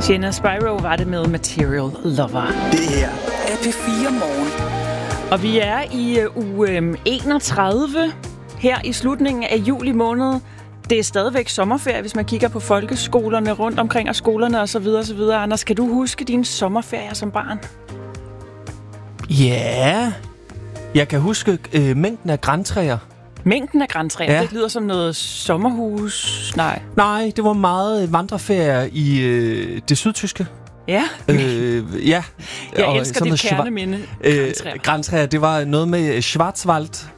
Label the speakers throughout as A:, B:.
A: Jenna Spyro var det med Material Lover.
B: Det her er P4 Morgen.
A: Og vi er i uge 31 her i slutningen af juli måned. Det er stadigvæk sommerferie, hvis man kigger på folkeskolerne rundt omkring og skolerne osv. osv. Anders, kan du huske dine sommerferier som barn?
C: Ja, jeg kan huske mængden af grantræer.
A: Mængden af grantræer,
C: Ja.
A: Det lyder som noget sommerhus.
C: Nej, det var meget vandreferier i det sydtyske.
A: Ja,
C: Ja.
A: jeg
C: og
A: elsker
C: sådan
A: dit
C: noget
A: kerneminde. Grantræer.
C: grantræer, det var noget med Schwarzwald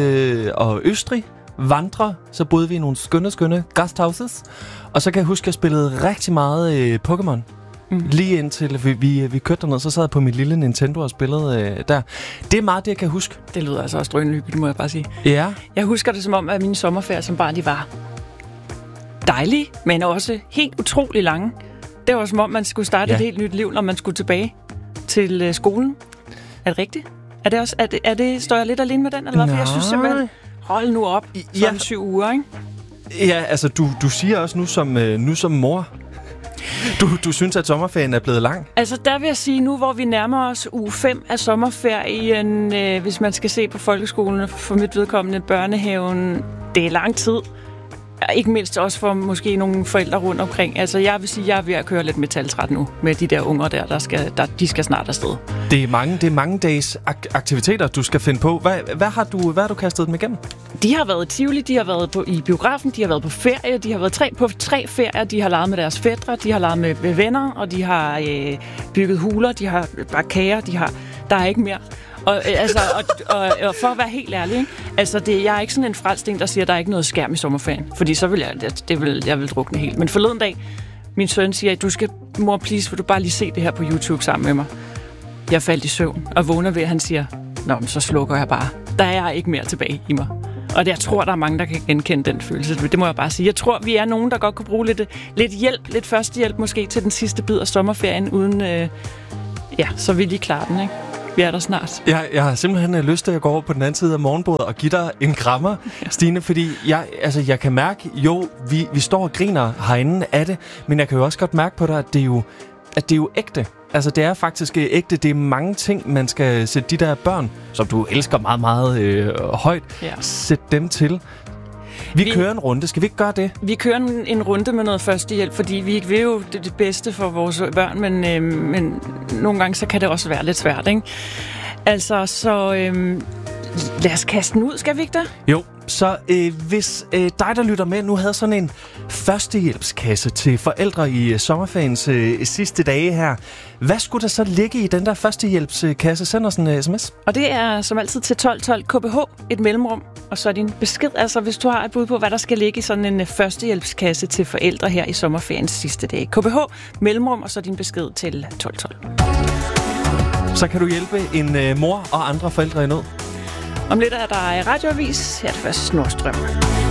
C: og Østrig. Vandre, så boede vi i nogle skønne gasthouses. Og så kan jeg huske, at jeg spillede rigtig meget Pokémon. Lige indtil vi kørte derned, så sad jeg på mit lille Nintendo og spillede der. Det er meget det, jeg kan huske.
A: Det lyder altså også drønhyggeligt, må jeg bare sige.
C: Ja.
A: Jeg husker det som om, at mine sommerferier som barn, de var dejlige, men også helt utrolig lange. Det var som om, man skulle starte et helt nyt liv, når man skulle tilbage til skolen. Er det rigtigt? Er det også, står jeg lidt alene med den, eller hvad? For jeg synes simpelthen, hold nu op, sådan 7 uger, ikke?
C: Ja, altså du siger også nu som mor. Du synes, at sommerferien er blevet lang?
A: Altså, der vil jeg sige, nu hvor vi nærmer os uge 5 af sommerferien, hvis man skal se på folkeskolen for mit vedkommende børnehaven, det er lang tid. Ikke mindst også for måske nogle forældre rundt omkring. Altså, jeg vil sige, jeg er ved at køre lidt metaltræt nu med de der unger de skal snart afsted. Det
C: er mange dages aktiviteter, du skal finde på. Hvad har du kastet dem igennem?
A: De har været i Tivoli, de har været i biografen, de har været på ferie, de har været på tre ferier, de har leget med deres fætre, de har leget med venner, og de har bygget huler, de har bagt kager, der er ikke mere. Og for at være helt ærlig, ikke? Altså jeg er ikke sådan en frelst en, der siger, at der er ikke noget skærm i sommerferien. Fordi så vil jeg vil drukne helt. Men forleden dag, min søn siger, du skal, mor, please, vil du bare lige se det her på YouTube sammen med mig. Jeg faldt i søvn og vågner ved, at han siger, nå, men så slukker jeg bare. Der er ikke mere tilbage i mig. Og jeg tror, der er mange, der kan genkende den følelse. Det må jeg bare sige. Jeg tror, vi er nogen, der godt kunne bruge lidt hjælp, lidt førstehjælp måske til den sidste bid af sommerferien, uden, så vi lige klarer den, ikke? Vi er der snart.
C: Jeg har simpelthen lyst til at gå over på den anden side af morgenbordet og give dig en krammer, Stine, fordi jeg kan mærke, vi står og griner herinde af det, men jeg kan jo også godt mærke på dig, at det er jo ægte. Altså, det er faktisk ægte. Det er mange ting, man skal sætte de der børn, som du elsker meget, meget højt, sætte dem til. Vi kører en runde. Skal vi ikke gøre det? Vi
A: kører en runde med noget førstehjælp, fordi vi vil jo det bedste for vores børn, men nogle gange så kan det også være lidt svært, ikke? Altså, så lad os kaste den ud, skal vi ikke det?
C: Jo, så hvis dig, der lytter med, nu havde sådan en førstehjælpskasse til forældre i sommerferiens sidste dage her, hvad skulle der så ligge i den der førstehjælpskasse? Send os en sms.
A: Og det er som altid til 1212 KBH, et mellemrum, og så er din besked, altså hvis du har et bud på, hvad der skal ligge i sådan en førstehjælpskasse til forældre her i sommerferiens sidste dage. KBH, mellemrum, og så din besked til 1212.
C: Så kan du hjælpe en mor og andre forældre i nød.
A: Om lidt er der radioavis. Her er det først Nordstrøm.